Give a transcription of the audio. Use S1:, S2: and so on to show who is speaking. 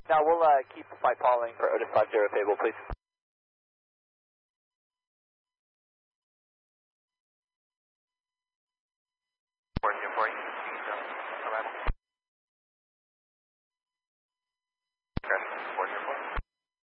S1: Now we'll keep flight following for Otis 50 Fable, please.